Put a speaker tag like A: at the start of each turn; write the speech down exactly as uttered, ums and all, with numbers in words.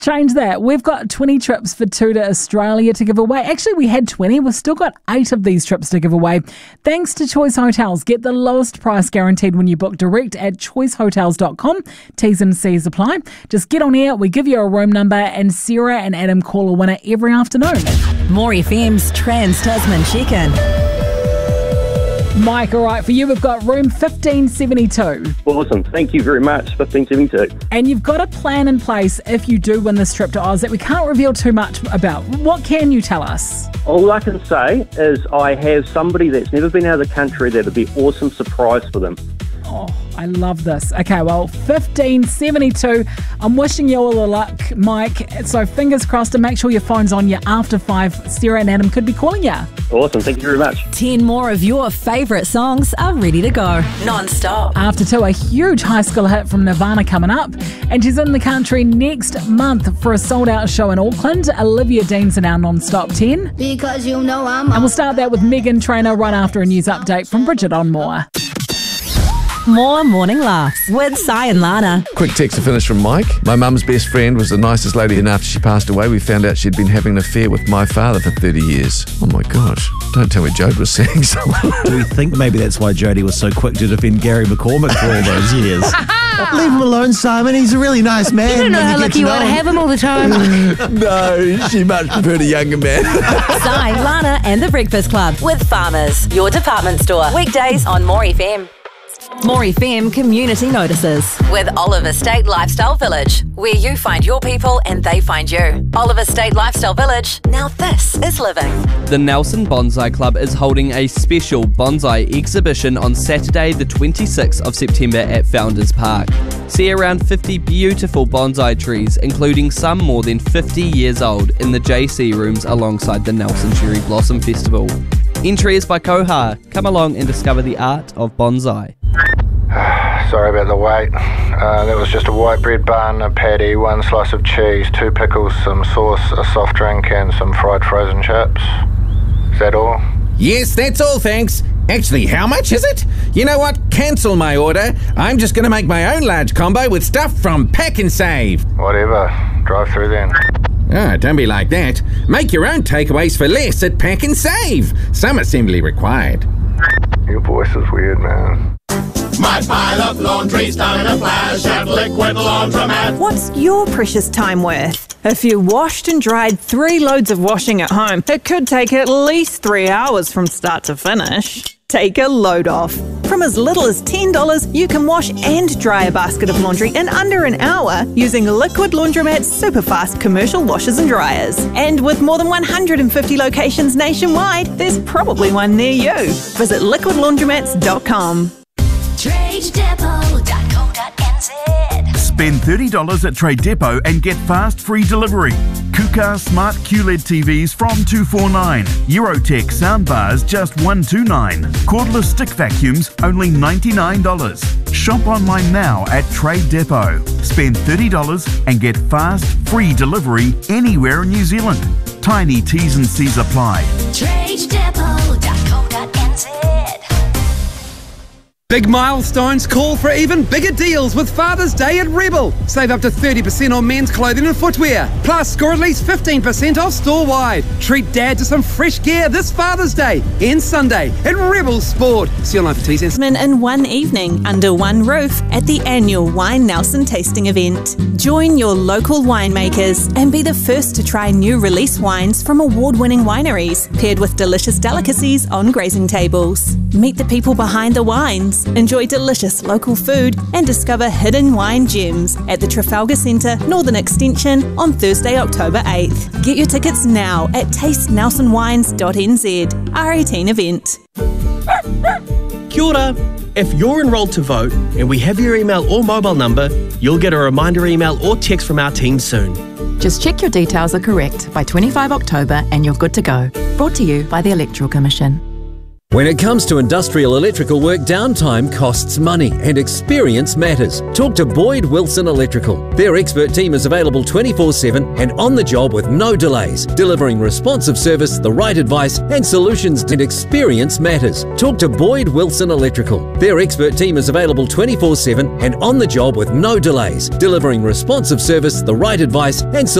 A: Change that. We've got twenty trips for two to Australia to give away. Actually, we had twenty. We've still got eight of these trips to give away. Thanks to Choice Hotels. Get the lowest price guaranteed when you book direct at choice hotels dot com. T's and C's apply. Just get on air. We give you a room number and Sarah and Adam call a winner every afternoon.
B: More F M's Trans-Tasman Check-In.
A: Mike, all right, for you, we've got room fifteen seventy-two.
C: Awesome. Thank you very much, fifteen seventy-two.
A: And you've got a plan in place if you do win this trip to Oz that we can't reveal too much about. What can you tell us?
C: All I can say is I have somebody that's never been out of the country that would be an awesome surprise for them.
A: Oh, I love this. Okay, well, fifteen seventy-two. I'm wishing you all the luck, Mike. So fingers crossed, and make sure your phone's on you after five. Sarah and Adam could be calling you.
C: Awesome. Thank you very much.
B: Ten more of your favourite songs are ready to go. Non-stop.
A: After two, a huge high school hit from Nirvana coming up. And she's in the country next month for a sold-out show in Auckland. Olivia Dean's in our non-stop ten.
D: Because you know I'm...
A: And we'll start that with Meghan Trainor right after a news update from Bridget on More.
B: More Morning Laughs with Si and Lana.
E: Quick text to finish from Mike. My mum's best friend was the nicest lady, and after she passed away, we found out she'd been having an affair with my father for thirty years. Oh my gosh. Don't tell me Jode was saying something.
F: Do we think maybe that's why Jodie was so quick to defend Gary McCormick for all those years? Leave him alone, Simon. He's a really nice man.
G: You don't know how lucky you are to have him all the time.
E: No, she much preferred a younger man.
B: Si, Lana and The Breakfast Club with Farmers, your department store. Weekdays on More F M. More F M Community Notices with Oliver State Lifestyle Village, where you find your people and they find you. Oliver State Lifestyle Village, now this is living.
H: The Nelson Bonsai Club is holding a special bonsai exhibition on Saturday the twenty-sixth of September at Founders Park. See around fifty beautiful bonsai trees, including some more than fifty years old, in the J C rooms alongside the Nelson Cherry Blossom Festival. Entry is by Koha. Come along and discover the art of bonsai.
I: Sorry about the wait. Uh, that was just a white bread bun, a patty, one slice of cheese, two pickles, some sauce, a soft drink and some fried frozen chips. Is that all?
J: Yes, that's all, thanks. Actually, how much is it? You know what? Cancel my order. I'm just going to make my own large combo with stuff from Pack and Save.
I: Whatever. Drive through then.
J: Ah, don't be like that. Make your own takeaways for less at Pack and Save. Some assembly required.
I: Your voice is weird, man.
K: My pile of laundry's done in a flash at Liquid Laundromat.
L: What's your precious time worth? If you washed and dried three loads of washing at home, it could take at least three hours from start to finish. Take a load off. From as little as ten dollars, you can wash and dry a basket of laundry in under an hour using Liquid Laundromat's super fast commercial washers and dryers. And with more than one hundred fifty locations nationwide, there's probably one near you. Visit liquid laundromats dot com.
D: trade depot dot co dot n z.
M: Spend thirty dollars at Trade Depot and get fast free delivery. Kuka Smart Q L E D T Vs from two forty-nine. Eurotech soundbars just one twenty-nine. Cordless stick vacuums only ninety-nine dollars. Shop online now at Trade Depot. Spend thirty dollars and get fast free delivery anywhere in New Zealand. Tiny T's and C's apply.
D: trade depot dot co dot n z.
N: Big milestones call for even bigger deals with Father's Day at Rebel. Save up to thirty percent on men's clothing and footwear. Plus, score at least fifteen percent off store-wide. Treat Dad to some fresh gear this Father's Day and Sunday at Rebel Sport. See online for T's and
L: In one evening, under one roof, at the annual Wine Nelson tasting event. Join your local winemakers and be the first to try new release wines from award-winning wineries, paired with delicious delicacies on grazing tables. Meet the people behind the wines. Enjoy delicious local food and discover hidden wine gems at the Trafalgar Centre Northern Extension on Thursday, October eighth. Get your tickets now at taste nelson wines dot n z. R eighteen event.
O: Kia ora. If you're enrolled to vote and we have your email or mobile number, you'll get a reminder email or text from our team soon.
P: Just check your details are correct by twenty-fifth of October and you're good to go. Brought to you by the Electoral Commission. When it comes to industrial electrical work, downtime costs money and experience matters. Talk to Boyd Wilson Electrical. Their expert team is available twenty-four seven and on the job with no delays, delivering responsive service, the right advice and solutions, and experience matters. Talk to Boyd Wilson Electrical. Their expert team is available twenty-four seven and on the job with no delays, delivering responsive service, the right advice and solutions.